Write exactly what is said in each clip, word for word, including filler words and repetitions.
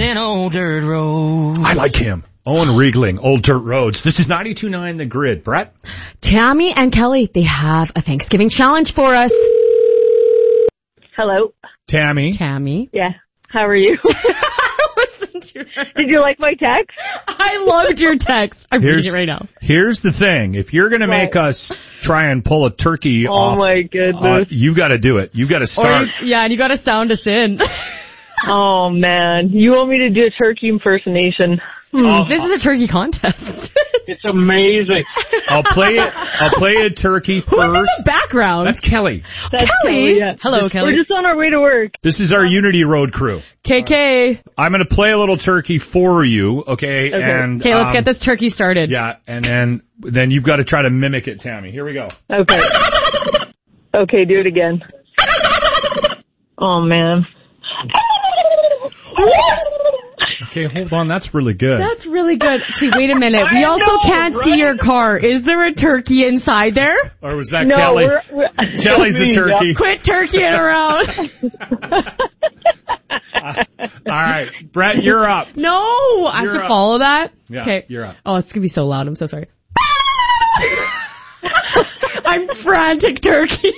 Riegling, Old Dirt Road. I like him. Owen Riegling, Old Dirt Roads. This is ninety-two point nine The Grid. Brett? Tammy and Kelly, they have a Thanksgiving challenge for us. Hello. Tammy. Tammy. Yeah. How are you? Listen to her. Did you like my text? I loved your text. I'm Here's, reading it right now. Here's the thing. If you're going to make us try and pull a turkey oh off, my goodness. Uh, you got to do it. You got to start. Or, yeah, and you got to sound us in. Oh, man. You want me to do a turkey impersonation? Hmm. Oh, this is a turkey contest. It's amazing. I'll play it. I'll play a turkey first. Who's in the background? That's Kelly. That's Kelly. Kelly yeah. Hello, Just, Kelly. We're just on our way to work. This is our Unity Road crew. K K. I'm going to play a little turkey for you, okay? Okay. And Okay, let's um, get this turkey started. Yeah, and then then you've got to try to mimic it, Tammy. Here we go. Okay. Okay, do it again. Oh, man. Okay, hold on. That's really good. That's really good. Okay, wait a minute. We also know, can't right? see your car. Is there a turkey inside there? Or was that No, Kelly? we're, we're, Kelly's the turkey. Quit turkeying around. All right, Brett, you're up. No, I have You're to up. follow that. Yeah, Okay, you're up. Oh, it's gonna be so loud. I'm so sorry. I'm frantic turkey.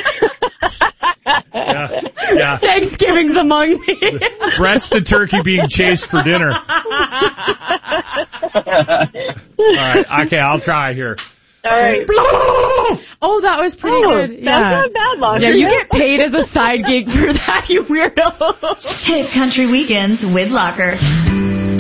Yeah, yeah. Thanksgiving's among me. Brett's the turkey being chased for dinner. All right, okay, I'll try here. All right. Oh, that was pretty Oh, good. that's Yeah. not bad, Locker. Yeah, you get paid as a side gig for that, you weirdo. Hit Country Weekends with Locker.